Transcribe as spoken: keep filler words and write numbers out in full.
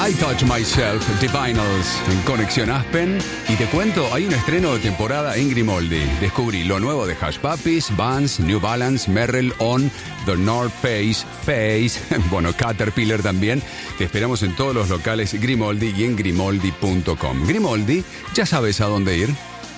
I Touch Myself, The Vinyls, en Conexión Aspen. Y te cuento, hay un estreno de temporada en Grimaldi. Descubrí lo nuevo de Hush Puppies, Vans, New Balance, Merrell, On, The North Face, Face, bueno, Caterpillar también. Te esperamos en todos los locales Grimaldi y en grimaldi punto com. Grimaldi, ya sabes a dónde ir.